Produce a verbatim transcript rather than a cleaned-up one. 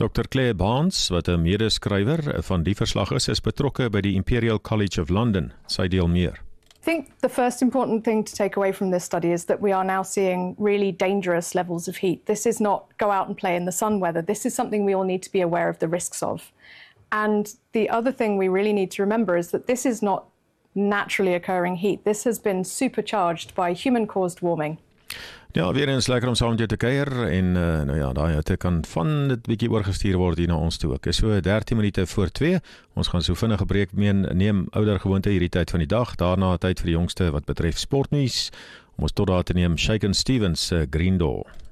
dokter Claire Barnes, wat 'n medeskrywer van die verslag is, is betrokke by die Imperial College of London. Sy deel meer. I think the first important thing to take away from this study is that we are now seeing really dangerous levels of heat. This is not go out and play in the sun weather. This is something we all need to be aware of the risks of. And the other thing we really need to remember is that this is not naturally occurring heat. This has been supercharged by human-caused warming. Ja, weer eens lekker om saam met jou te kuier en uh, nou ja, daai hitte kan van dit bietjie oorgestuur word hier na ons toe ook. Is so dertien minute voor twee. Ons gaan so vinnig 'n breek neem, ouer gewoonte hierdie tyd van die dag. Daarna tyd vir die jongste wat betref sportnuus. Om ons tot daar te neem, Shakin Stevens se uh, Green Door.